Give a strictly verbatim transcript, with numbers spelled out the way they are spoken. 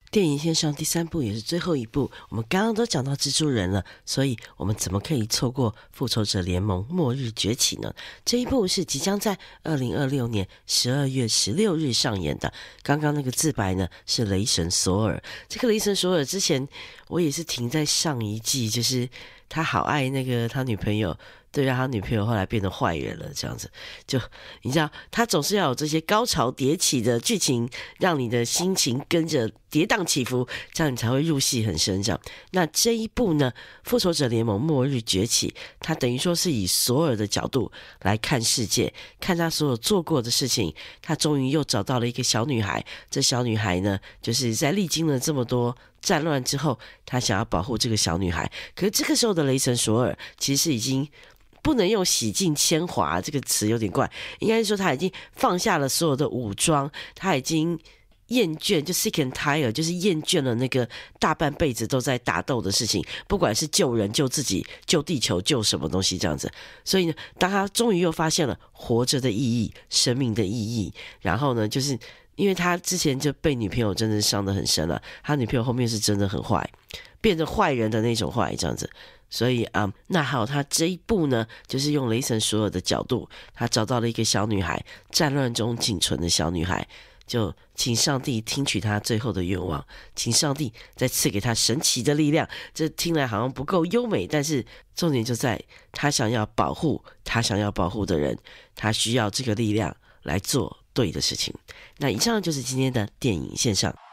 电影线上第三部也是最后一部，我们刚刚都讲到蜘蛛人了，所以我们怎么可以错过复仇者联盟末日崛起呢？这一部是即将在二零二六年十二月十六日上演的。刚刚那个自白呢是雷神索尔，这个雷神索尔之前我也是停在上一季，就是他好爱那个他女朋友，对，让他女朋友后来变得坏人了，这样子，就你知道，他总是要有这些高潮迭起的剧情，让你的心情跟着跌宕起伏，这样你才会入戏很深。这样，那这一部呢，《复仇者联盟：末日崛起》，他等于说是以索尔的角度来看世界，看他所有做过的事情，他终于又找到了一个小女孩。这小女孩呢，就是在历经了这么多战乱之后，他想要保护这个小女孩，可是这个时候的雷神索尔其实已经不能用洗尽铅华这个词有点怪，应该是说他已经放下了所有的武装，他已经厌倦，就 sick and tired， 就是厌倦了那个大半辈子都在打斗的事情，不管是救人、救自己、救地球、救什么东西这样子。所以呢，当他终于又发现了活着的意义、生命的意义，然后呢，就是因为他之前就被女朋友真的伤得很深了，他女朋友后面是真的很坏，变成坏人的那种坏这样子。所以啊、嗯，那好，他这一部呢，就是用雷神索尔的角度，他找到了一个小女孩，战乱中仅存的小女孩，就请上帝听取他最后的愿望，请上帝再赐给他神奇的力量。这听来好像不够优美，但是重点就在他想要保护他想要保护的人，他需要这个力量来做对的事情。那以上就是今天的电影线上。